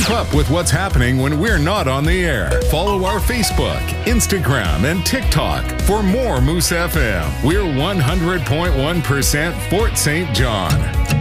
Keep up with what's happening when we're not on the air. Follow our Facebook, Instagram, and TikTok for more Moose FM. We're 100.1% Fort St. John.